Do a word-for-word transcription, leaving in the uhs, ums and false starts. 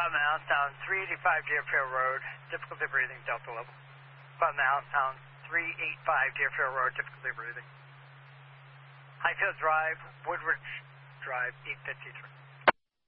Five miles down three eighty-five Deerfield Road, difficulty breathing, Delta level. Five miles down three eighty-five Deerfield Road, difficulty breathing. Highfield Drive, Woodridge Drive, eight fifty-three.